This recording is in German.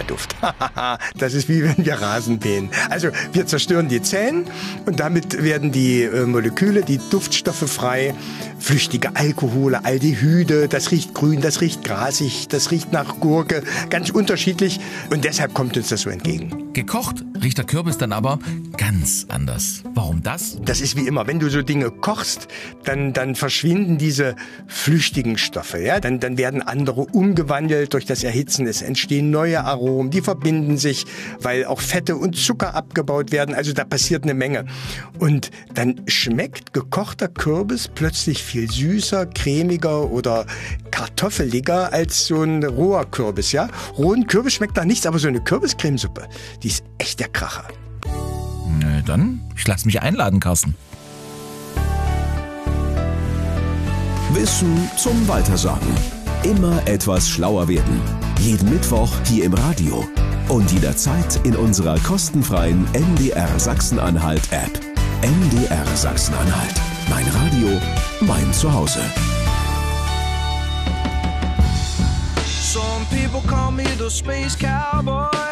Duft. Das ist wie wenn wir Rasen mähen. Also wir zerstören die Zellen und damit werden die Moleküle, die Duftstoffe frei. Flüchtige Alkohole, Aldehyde, das riecht grün, das riecht grasig, das riecht nach Gurke, ganz unterschiedlich. Und deshalb kommt uns das so entgegen. Gekocht riecht der Kürbis dann aber ganz anders. Warum das? Das ist wie immer, wenn du so Dinge kochst, dann verschwinden diese flüchtigen Stoffe. Ja? Dann werden andere umgewandelt durch das Erhitzen. Es entstehen neue Aromen, die verbinden sich, weil auch Fette und Zucker abgebaut werden. Also da passiert eine Menge. Und dann schmeckt gekochter Kürbis plötzlich viel süßer, cremiger oder kartoffeliger als so ein roher Kürbis. Ja? Rohen Kürbis schmeckt nach nichts, aber so eine Kürbiscremesuppe, die ist echt der Kracher. Na dann, ich lass mich einladen, Carsten. Wissen zum Weitersagen. Immer etwas schlauer werden. Jeden Mittwoch hier im Radio. Und jederzeit in unserer kostenfreien MDR Sachsen-Anhalt-App. MDR Sachsen-Anhalt. Mein Radio, mein Zuhause. Some people call me the space cowboy.